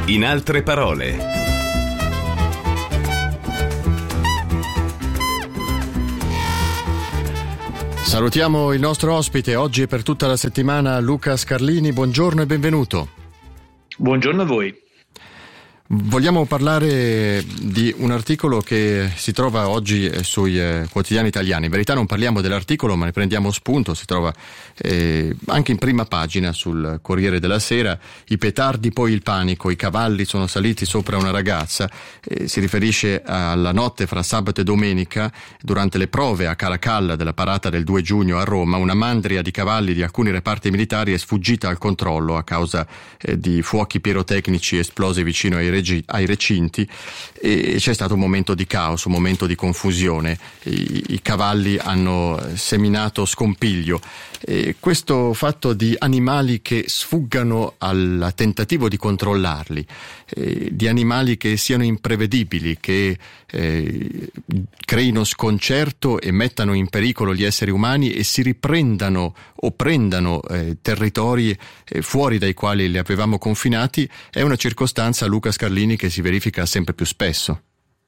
In altre parole. Salutiamo il nostro ospite oggi e per tutta la settimana, Luca Scarlini. Buongiorno e benvenuto. Buongiorno a voi. Vogliamo parlare di un articolo che si trova oggi sui quotidiani italiani. In verità non parliamo dell'articolo, ma ne prendiamo spunto. Si trova anche in prima pagina sul Corriere della Sera. I petardi, poi il panico. I cavalli sono saliti sopra una ragazza. Si riferisce alla notte fra sabato e domenica, durante le prove a Caracalla della parata del 2 giugno a Roma. Una mandria di cavalli di alcuni reparti militari è sfuggita al controllo a causa di fuochi pirotecnici esplosi vicino ai recinti, e c'è stato un momento di caos, un momento di confusione. I cavalli hanno seminato scompiglio. Questo fatto di animali che sfuggano al tentativo di controllarli, di animali che siano imprevedibili, che creino sconcerto e mettano in pericolo gli esseri umani e si riprendano o prendano territori fuori dai quali li avevamo confinati, è una circostanza, Luca Scarlini, che si verifica sempre più spesso.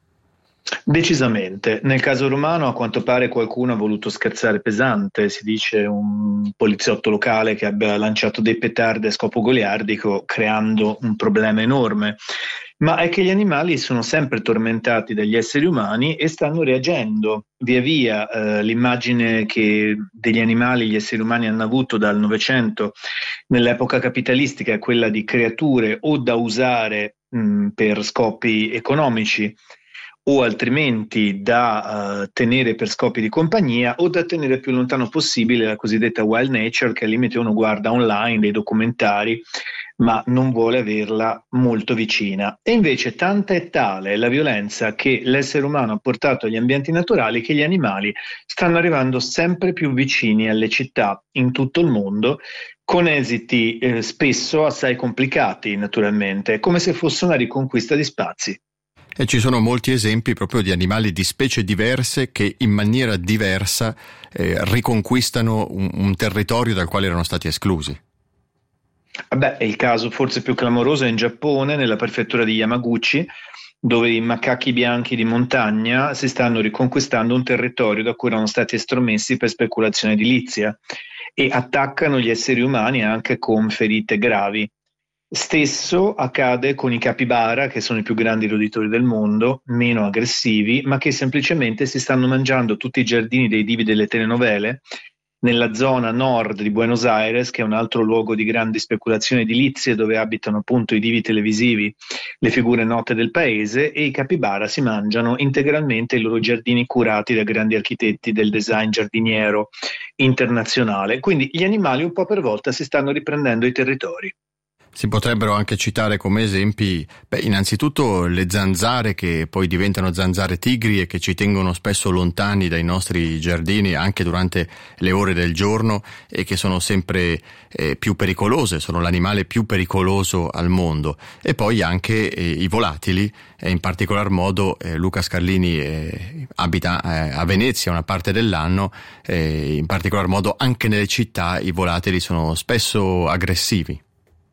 Decisamente. Nel caso romano a quanto pare qualcuno ha voluto scherzare pesante, si dice un poliziotto locale che abbia lanciato dei petardi a scopo goliardico, creando un problema enorme. Ma è che gli animali sono sempre tormentati dagli esseri umani e stanno reagendo. Via via l'immagine che degli animali gli esseri umani hanno avuto dal Novecento, nell'epoca capitalistica, è quella di creature o da usare per scopi economici, o altrimenti da tenere per scopi di compagnia, o da tenere più lontano possibile la cosiddetta wild nature, che al limite uno guarda online dei documentari ma non vuole averla molto vicina. E invece tanta è tale la violenza che l'essere umano ha portato agli ambienti naturali che gli animali stanno arrivando sempre più vicini alle città in tutto il mondo, con esiti spesso assai complicati, naturalmente, come se fosse una riconquista di spazi. E ci sono molti esempi proprio di animali di specie diverse che in maniera diversa riconquistano un territorio dal quale erano stati esclusi. È il caso forse più clamoroso è in Giappone, nella prefettura di Yamaguchi, dove i macachi bianchi di montagna si stanno riconquistando un territorio da cui erano stati estromessi per speculazione edilizia e attaccano gli esseri umani anche con ferite gravi. Stesso accade con i capibara, che sono i più grandi roditori del mondo, meno aggressivi, ma che semplicemente si stanno mangiando tutti i giardini dei divi delle telenovele nella zona nord di Buenos Aires, che è un altro luogo di grandi speculazioni edilizie dove abitano appunto i divi televisivi, le figure note del paese, e i capibara si mangiano integralmente i loro giardini curati da grandi architetti del design giardiniero internazionale. Quindi gli animali un po' per volta si stanno riprendendo i territori. Si potrebbero anche citare come esempi, innanzitutto le zanzare, che poi diventano zanzare tigri e che ci tengono spesso lontani dai nostri giardini anche durante le ore del giorno, e che sono sempre più pericolose, sono l'animale più pericoloso al mondo. E poi anche i volatili, in particolar modo Luca Scarlini abita a Venezia una parte dell'anno, in particolar modo anche nelle città i volatili sono spesso aggressivi.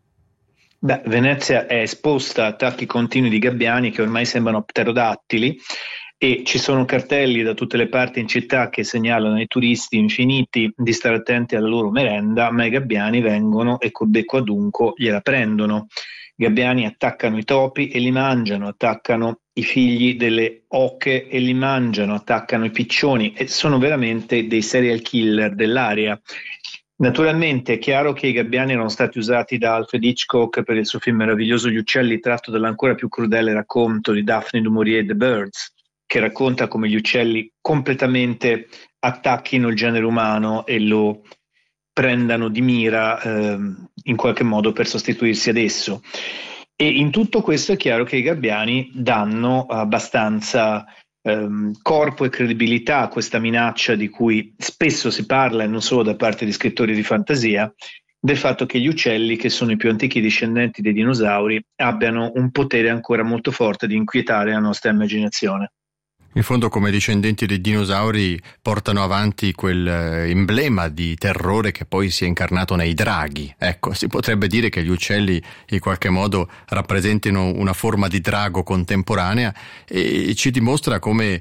Venezia è esposta a attacchi continui di gabbiani che ormai sembrano pterodattili, e ci sono cartelli da tutte le parti in città che segnalano ai turisti infiniti di stare attenti alla loro merenda, ma i gabbiani vengono e col becco adunco gliela prendono. I gabbiani attaccano i topi e li mangiano, attaccano i figli delle oche e li mangiano, attaccano i piccioni, e sono veramente dei serial killer dell'area. Naturalmente è chiaro che i gabbiani erano stati usati da Alfred Hitchcock per il suo film meraviglioso Gli uccelli, tratto dall'ancora più crudele racconto di Daphne du Maurier, The Birds, che racconta come gli uccelli completamente attacchino il genere umano e lo prendano di mira in qualche modo per sostituirsi ad esso. E in tutto questo è chiaro che i gabbiani danno abbastanza corpo e credibilità a questa minaccia di cui spesso si parla, e non solo da parte di scrittori di fantasia, del fatto che gli uccelli, che sono i più antichi discendenti dei dinosauri, abbiano un potere ancora molto forte di inquietare la nostra immaginazione. In fondo, come discendenti dei dinosauri, portano avanti quel emblema di terrore che poi si è incarnato nei draghi. Ecco, si potrebbe dire che gli uccelli in qualche modo rappresentino una forma di drago contemporanea, e ci dimostra come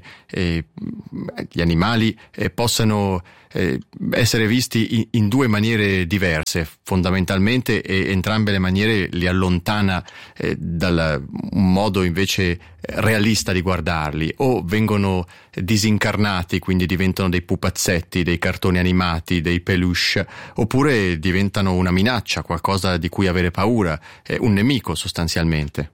gli animali possano essere visti in due maniere diverse, fondamentalmente, e entrambe le maniere li allontana dal un modo invece realista di guardarli. O vengono disincarnati, quindi diventano dei pupazzetti, dei cartoni animati, dei peluche, oppure diventano una minaccia, qualcosa di cui avere paura, un nemico sostanzialmente.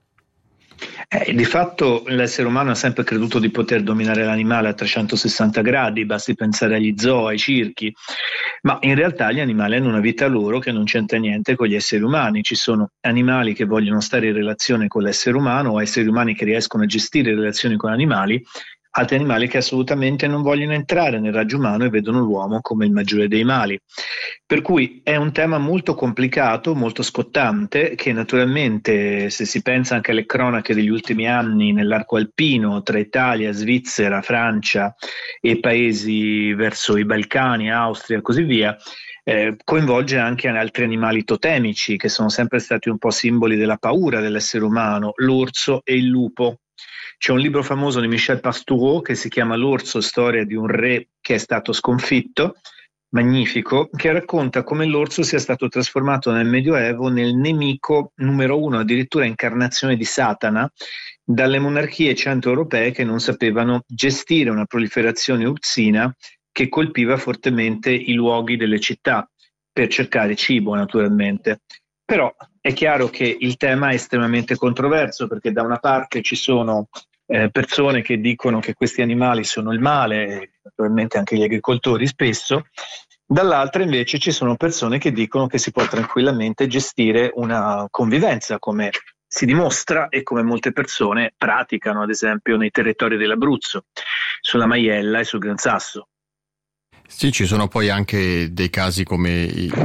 Di fatto l'essere umano ha sempre creduto di poter dominare l'animale a 360 gradi, basti pensare agli zoo, ai circhi, ma in realtà gli animali hanno una vita loro che non c'entra niente con gli esseri umani. Ci sono animali che vogliono stare in relazione con l'essere umano, o esseri umani che riescono a gestire relazioni con animali, altri animali che assolutamente non vogliono entrare nel raggio umano e vedono l'uomo come il maggiore dei mali. Per cui è un tema molto complicato, molto scottante, che naturalmente, se si pensa anche alle cronache degli ultimi anni nell'arco alpino tra Italia, Svizzera, Francia e paesi verso i Balcani, Austria e così via, coinvolge anche altri animali totemici che sono sempre stati un po' simboli della paura dell'essere umano, l'orso e il lupo. C'è un libro famoso di Michel Pastoureau che si chiama L'orso, storia di un re che è stato sconfitto, magnifico, che racconta come l'orso sia stato trasformato nel Medioevo nel nemico numero uno, addirittura incarnazione di Satana, dalle monarchie centroeuropee che non sapevano gestire una proliferazione ursina che colpiva fortemente i luoghi delle città per cercare cibo, naturalmente. Però è chiaro che il tema è estremamente controverso, perché da una parte ci sono persone che dicono che questi animali sono il male, naturalmente anche gli agricoltori spesso, dall'altra invece ci sono persone che dicono che si può tranquillamente gestire una convivenza, come si dimostra e come molte persone praticano, ad esempio nei territori dell'Abruzzo, sulla Maiella e sul Gran Sasso. Sì, ci sono poi anche dei casi come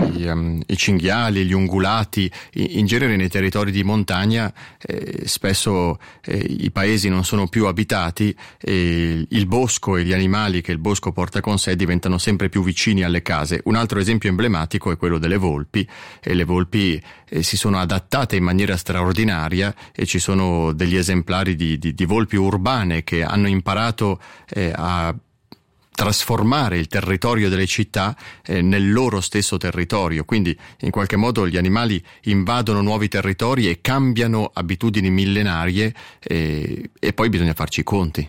i cinghiali, gli ungulati. In genere nei territori di montagna spesso i paesi non sono più abitati, e il bosco e gli animali che il bosco porta con sé diventano sempre più vicini alle case. Un altro esempio emblematico è quello delle volpi, e le volpi si sono adattate in maniera straordinaria, e ci sono degli esemplari di volpi urbane che hanno imparato a trasformare il territorio delle città nel loro stesso territorio. Quindi in qualche modo gli animali invadono nuovi territori e cambiano abitudini millenarie, e poi bisogna farci i conti.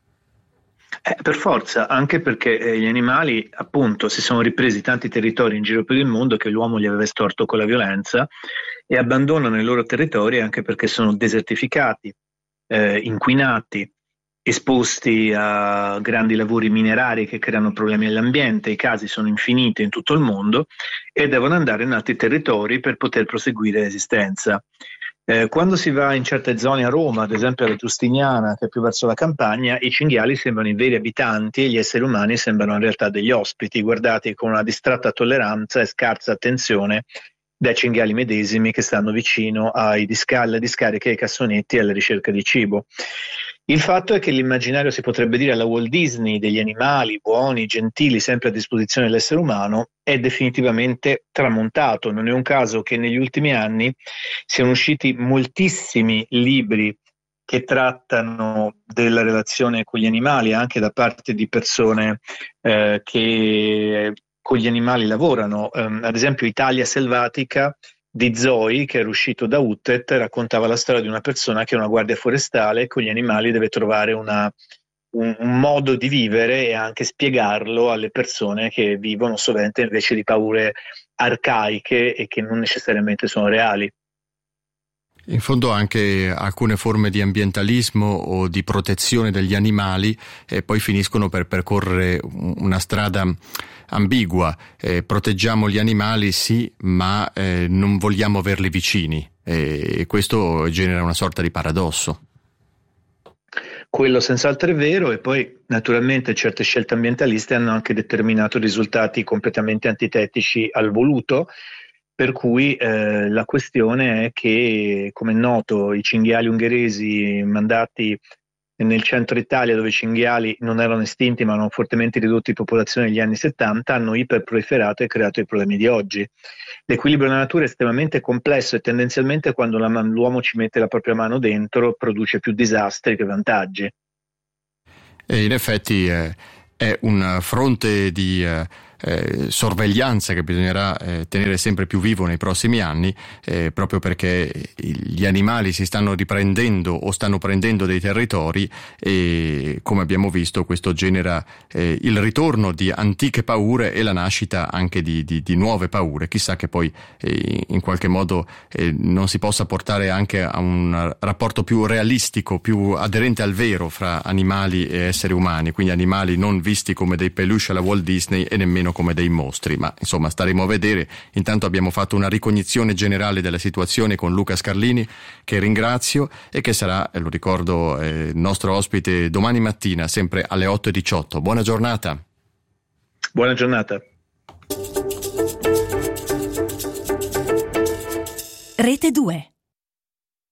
Per forza, anche perché gli animali appunto si sono ripresi tanti territori in giro per il mondo che l'uomo gli aveva estorto con la violenza, e abbandonano i loro territori anche perché sono desertificati, inquinati, esposti a grandi lavori minerari che creano problemi all'ambiente. I casi sono infiniti in tutto il mondo e devono andare in altri territori per poter proseguire l'esistenza. Quando si va in certe zone a Roma, ad esempio alla Giustiniana, che è più verso la campagna, i cinghiali sembrano i veri abitanti e gli esseri umani sembrano in realtà degli ospiti, guardati con una distratta tolleranza e scarsa attenzione dai cinghiali medesimi che stanno vicino alle discariche, ai cassonetti e alla ricerca di cibo. Il fatto è che l'immaginario, si potrebbe dire alla Walt Disney, degli animali buoni, gentili, sempre a disposizione dell'essere umano, è definitivamente tramontato. Non è un caso che negli ultimi anni siano usciti moltissimi libri che trattano della relazione con gli animali, anche da parte di persone che con gli animali lavorano. Ad esempio Italia selvatica di Zoe, che era uscito da Uttet, raccontava la storia di una persona che è una guardia forestale, con gli animali deve trovare un modo di vivere e anche spiegarlo alle persone che vivono sovente invece di paure arcaiche e che non necessariamente sono reali. In fondo anche alcune forme di ambientalismo o di protezione degli animali poi finiscono per percorrere una strada ambigua. Proteggiamo gli animali, sì, ma non vogliamo averli vicini, e questo genera una sorta di paradosso. Quello senz'altro è vero, e poi naturalmente certe scelte ambientaliste hanno anche determinato risultati completamente antitetici al voluto. Per cui la questione è che, come è noto, i cinghiali ungheresi mandati nel centro Italia, dove i cinghiali non erano estinti ma erano fortemente ridotti in popolazione negli anni 70, hanno iperproliferato e creato i problemi di oggi. L'equilibrio della natura è estremamente complesso e tendenzialmente quando l'uomo ci mette la propria mano dentro produce più disastri che vantaggi. E in effetti è un fronte di sorveglianza che bisognerà tenere sempre più vivo nei prossimi anni, proprio perché gli animali si stanno riprendendo o stanno prendendo dei territori, e come abbiamo visto questo genera il ritorno di antiche paure e la nascita anche di nuove paure. Chissà che poi in qualche modo non si possa portare anche a un rapporto più realistico, più aderente al vero fra animali e esseri umani, quindi animali non visti come dei peluche alla Walt Disney e nemmeno come dei mostri, ma insomma staremo a vedere. Intanto abbiamo fatto una ricognizione generale della situazione con Luca Scarlini, che ringrazio e che sarà, lo ricordo, nostro ospite domani mattina sempre alle 8:18. Buona giornata. Buona giornata. Rete 2.